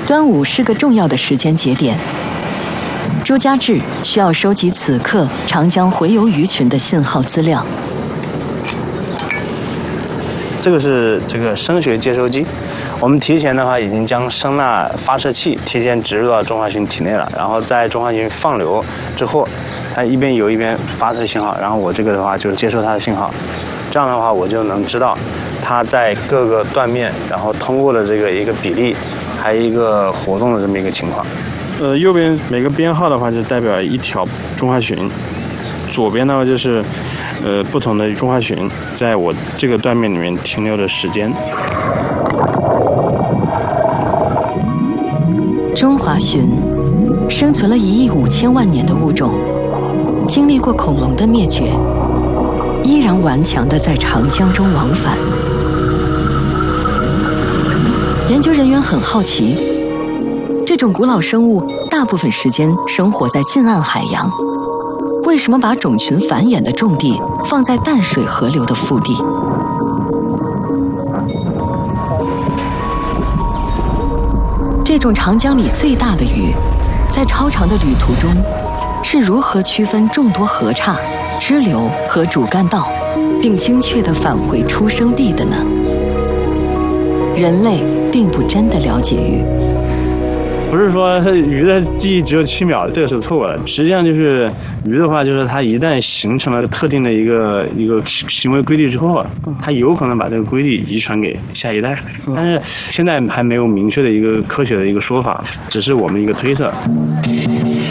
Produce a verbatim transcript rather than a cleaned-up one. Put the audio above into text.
端午是个重要的时间节点，朱家志需要收集此刻长江洄游鱼群的信号资料。 这个是这个声学接收机，我们提前的话已经将声呐发射器提前植入到中华鲟体内了，然后在中华鲟放流之后，它一边游一边发射信号，然后我这个的话就是接收它的信号，这样的话我就能知道它在各个断面，然后通过的这个一个比例，还有一个活动的这么一个情况。 呃，右边每个编号的话就代表一条中华鲟，左边的话就是呃不同的中华鲟在我这个断面里面停留的时间。 中华鲟生存了一亿五千万年的物种，经历过恐龙的灭绝，依然顽强地在长江中往返。研究人员很好奇，这种古老生物大部分时间生活在近岸海洋，为什么把种群繁衍的重地放在淡水河流的腹地？这种长江里最大的鱼，在超长的旅途中，是如何区分众多河岔、支流和主干道，并精确地返回出生地的呢？人类并不真的了解鱼。 不是说鱼的记忆只有七秒，这个是错的。实际上就是鱼的话，就是它一旦形成了特定的一个一个行为规律之后，它有可能把这个规律遗传给下一代。但是现在还没有明确的一个科学的一个说法，只是我们一个推测。